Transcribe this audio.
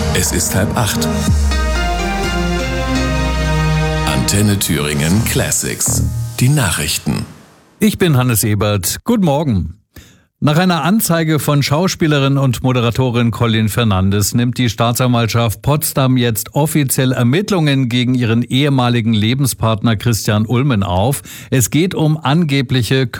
Es ist 7:30. Antenne Thüringen Classics. Die Nachrichten. Ich bin Hannes Ebert. Guten Morgen. Nach einer Anzeige von Schauspielerin und Moderatorin Colin Fernandes nimmt die Staatsanwaltschaft Potsdam jetzt offiziell Ermittlungen gegen ihren ehemaligen Lebenspartner Christian Ulmen auf. Es geht um angebliche